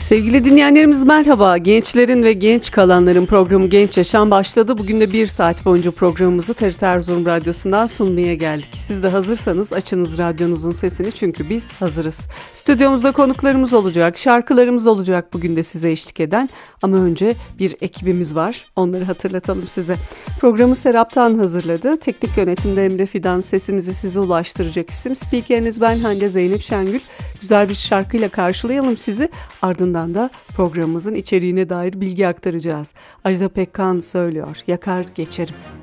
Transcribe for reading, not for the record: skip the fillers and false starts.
Sevgili dinleyenlerimiz merhaba. Gençlerin ve genç kalanların programı Genç Yaşam başladı. Bugün de 1 saat boyunca programımızı TRT Erzurum Radyosu'ndan sunmaya geldik. Siz de hazırsanız açınız radyonuzun sesini çünkü biz hazırız. Stüdyomuzda konuklarımız olacak, şarkılarımız olacak bugün de size eşlik eden. Ama önce bir ekibimiz var. Onları hatırlatalım size. Programı Serap Tan hazırladı. Teknik yönetimde Emre Fidan, sesimizi size ulaştıracak isim. Spikeriniz ben Hande Zeynep Şengül. Güzel bir şarkıyla karşılayalım sizi. Ardından da programımızın içeriğine dair bilgi aktaracağız. Ajda Pekkan söylüyor, yakar geçerim.